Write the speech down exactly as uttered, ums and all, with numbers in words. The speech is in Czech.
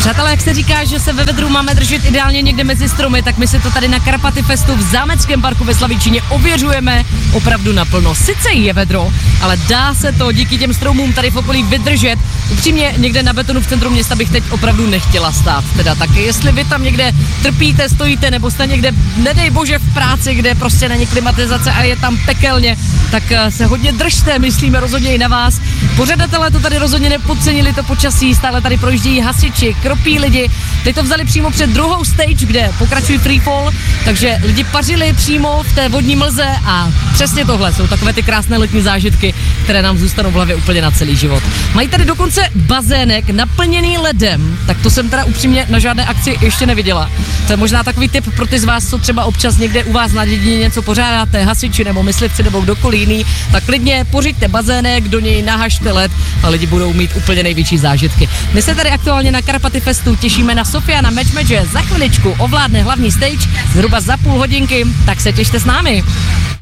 Přátelé, jak se říká, že se ve vedru máme držet ideálně někde mezi stromy, tak my si to tady na Karpaty Festu v Zámeckém parku ve Slavičíně ověřujeme opravdu naplno. Sice je vedro, ale dá se to díky těm stromům tady v okolí vydržet. Upřímně někde na betonu v centru města bych teď opravdu nechtěla stát. Teda tak, jestli vy tam někde trpíte, stojíte, nebo jste někde, nedej bože, v práci, kde prostě není klimatizace a je tam pekelně, tak se hodně držte, myslíme rozhodně i na vás. Pořadatelé to tady rozhodně nepodcenili, to počasí, stále tady projíždějí hasiči, kropí lidi. Teď to vzali přímo před druhou stage, kde pokračují freefall, takže lidi pařili přímo v té vodní mlze a přesně tohle jsou takové ty krásné letní zážitky, které nám zůstanou v hlavě úplně na celý život. Mají tady dokonce bazének naplněný ledem, tak to jsem teda upřímně na žádné akci ještě neviděla. To je možná takový tip pro ty z vás, co třeba občas někde u vás na dědině něco pořádáte, hasiči nebo myslivci nebo kdokoliv jiný, tak klidně pořiďte bazének, do něj nahažte led a lidi budou mít úplně největší zážitky. My se tady aktuálně na Karpaty Festu těšíme na Sofiana Matchmadge, za chviličku ovládne hlavní stage zhruba za půl hodinky, tak se těšte s námi.